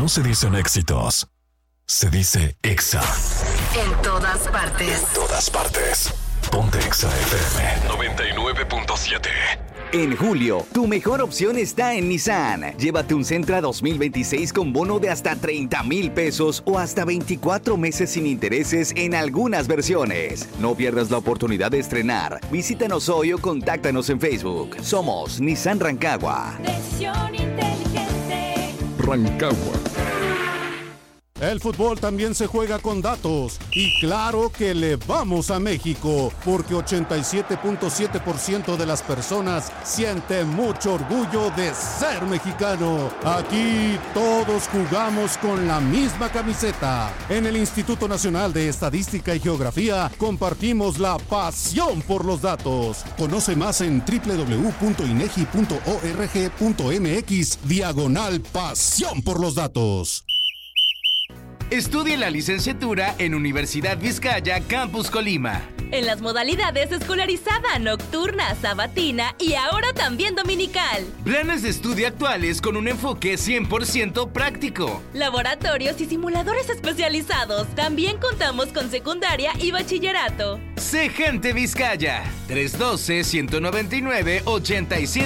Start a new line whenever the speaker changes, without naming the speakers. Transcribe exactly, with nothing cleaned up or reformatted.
no se dicen éxitos, se dice Exa.
En todas partes.
En todas partes. Ponte Exa F M noventa y nueve punto siete.
En julio, tu mejor opción está en Nissan. Llévate un Sentra dos mil veintiséis con bono de hasta treinta mil pesos o hasta veinticuatro meses sin intereses en algunas versiones. No pierdas la oportunidad de estrenar. Visítanos hoy o contáctanos en Facebook. Somos Nissan Rancagua.
Decisión inteligente.
Rancagua.
El fútbol también se juega con datos y claro que le vamos a México porque ochenta y siete punto siete por ciento de las personas siente mucho orgullo de ser mexicano. Aquí todos jugamos con la misma camiseta. En el Instituto Nacional de Estadística y Geografía compartimos la pasión por los datos. Conoce más en doble u doble u doble u punto inegi punto org punto mx diagonal pasión por los datos.
Estudie la licenciatura en Universidad Vizcaya, Campus Colima.
En las modalidades escolarizada, nocturna, sabatina y ahora también dominical.
Planes de estudio actuales con un enfoque cien por ciento práctico.
Laboratorios y simuladores especializados. También contamos con secundaria y bachillerato.
Sé gente Vizcaya. tres uno dos, uno nueve nueve, ocho siete